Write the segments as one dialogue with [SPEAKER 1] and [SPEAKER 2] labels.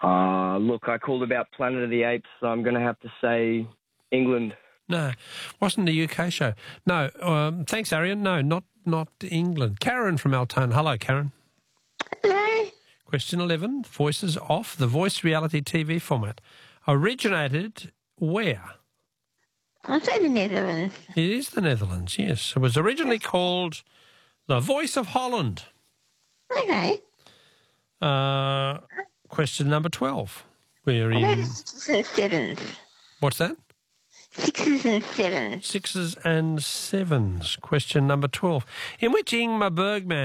[SPEAKER 1] Look, I called about Planet of the Apes, so I'm going to have to say England.
[SPEAKER 2] No, wasn't the UK show. No, thanks, Arian. No, not England. Karen from Altona. Hello, Karen.
[SPEAKER 3] Hello.
[SPEAKER 2] Question 11, Voices Off, the voice reality TV format. Originated where?
[SPEAKER 3] I'll say the Netherlands.
[SPEAKER 2] It is the Netherlands, yes. It was originally called The Voice of Holland.
[SPEAKER 3] Okay.
[SPEAKER 2] Question number 12. We're in...
[SPEAKER 3] Sixes and sevens.
[SPEAKER 2] What's that?
[SPEAKER 3] Sixes and sevens.
[SPEAKER 2] Sixes and sevens. Question number 12. In which Ingmar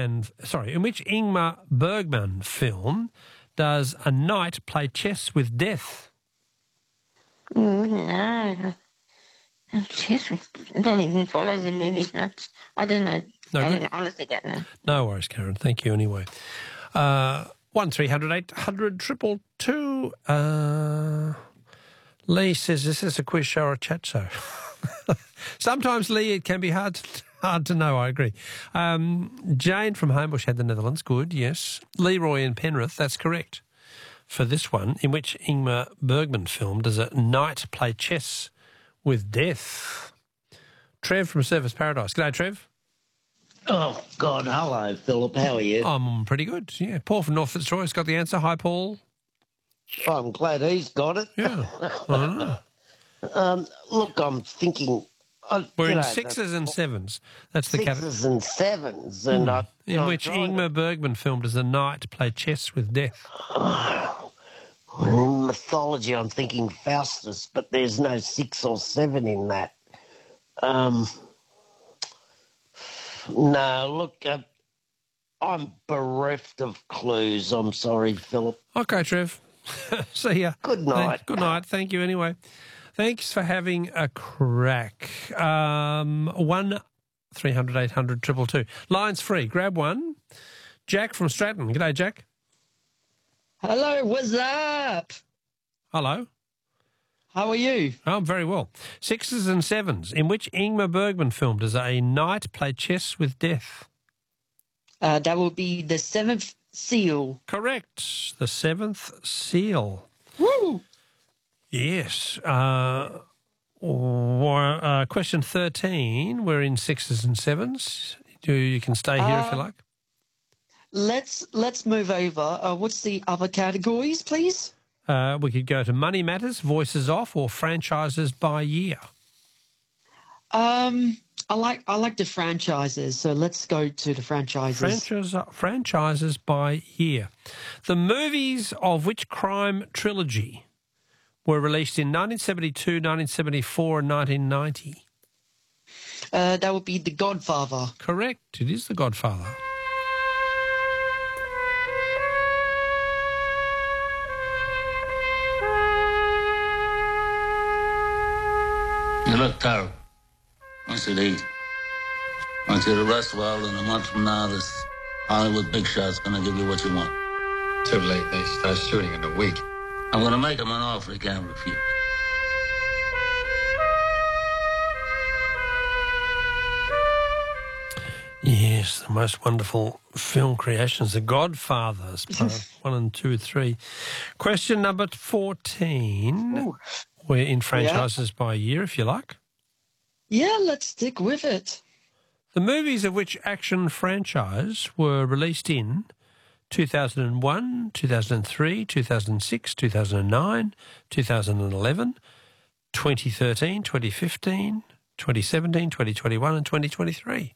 [SPEAKER 2] Bergman film does a knight play chess with death?
[SPEAKER 3] No. Chess with... I don't even follow the movies much. I don't know. I honestly don't know.
[SPEAKER 2] No worries, Karen. Thank you anyway. 1300 800 222. Lee says this is a quiz show or a chat show. Sometimes, Lee, it can be hard to know. I agree. Jane from Homebush had the Netherlands. Good, yes. Leroy in Penrith. That's correct. For this one, in which Ingmar Bergman film does a knight play chess with death? Trev from Surfers Paradise. G'day, Trev.
[SPEAKER 4] Oh, God, hello, Philip. How are you?
[SPEAKER 2] I'm pretty good, yeah. Paul from North Fitzroy's got the answer. Hi, Paul.
[SPEAKER 4] I'm glad he's got it.
[SPEAKER 2] Yeah, I don't know.
[SPEAKER 4] Look, I'm thinking...
[SPEAKER 2] We're in sixes and sevens. That's the category.
[SPEAKER 4] Sixes and sevens. And
[SPEAKER 2] in which Ingmar Bergman film does a knight play chess with death?
[SPEAKER 4] In mythology, I'm thinking Faustus, but there's no 6 or 7 in that. No, look, I'm bereft of clues. I'm sorry, Philip.
[SPEAKER 2] Okay, Trev. See ya.
[SPEAKER 4] Good night.
[SPEAKER 2] Good night. Thank you anyway. Thanks for having a crack. 1-300-800-222. Line's free. Grab one. Jack from Stratton. G'day, Jack.
[SPEAKER 5] Hello, what's up?
[SPEAKER 2] Hello.
[SPEAKER 5] How are you?
[SPEAKER 2] I'm very well. Sixes and sevens. In which Ingmar Bergman film does a knight play chess with death?
[SPEAKER 5] That will be The Seventh Seal.
[SPEAKER 2] Correct. The Seventh Seal.
[SPEAKER 5] Woo!
[SPEAKER 2] Yes. Question 13. We're in sixes and sevens. You can stay here if you like.
[SPEAKER 5] Let's move over. What's the other categories, please?
[SPEAKER 2] We could go to Money Matters, Voices Off, or Franchises by Year.
[SPEAKER 5] I like the franchises, so let's go to the franchises.
[SPEAKER 2] Franchises by year. The movies of which crime trilogy were released in 1972, 1974 and 1990?
[SPEAKER 5] That would be The Godfather.
[SPEAKER 2] Correct. It is The Godfather.
[SPEAKER 6] You look terrible. I should eat. I want you to rest well, and a month from now, this Hollywood big shot's gonna give you what you want.
[SPEAKER 7] Too late. They start shooting in a week.
[SPEAKER 6] I'm gonna make him an offer he can't refuse.
[SPEAKER 2] Yes, the most wonderful film creations, The Godfathers, part 1 and 2 and 3. Question number 14. Ooh. We're in franchises by year, if you like.
[SPEAKER 5] Yeah, let's stick with it.
[SPEAKER 2] The movies of which action franchise were released in 2001, 2003, 2006, 2009, 2011, 2013, 2015, 2017, 2021 and 2023.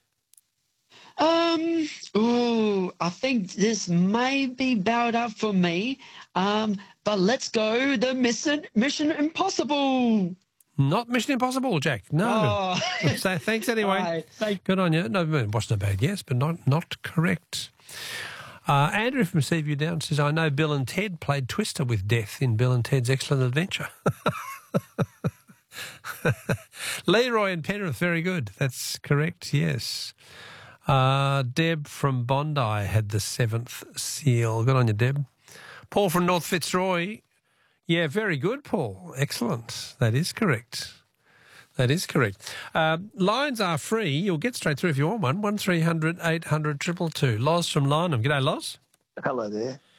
[SPEAKER 5] I think this may be bowed up for me. But let's go the Mission Impossible.
[SPEAKER 2] Not Mission Impossible, Jack. No. Oh. So thanks anyway.
[SPEAKER 5] Right,
[SPEAKER 2] good on you. No, it wasn't a bad guess, but not correct. Andrew from Seaview Down says, I know Bill and Ted played Twister with death in Bill and Ted's Excellent Adventure. Leroy and Penrith, very good. That's correct, yes. Deb from Bondi had the Seventh Seal. Good on you, Deb. Paul from North Fitzroy. Yeah, very good, Paul. Excellent. That is correct. That is correct. Lines are free. You'll get straight through if you want one. 1300 800 222. Loz from Lynham. G'day, Loz.
[SPEAKER 8] Hello there.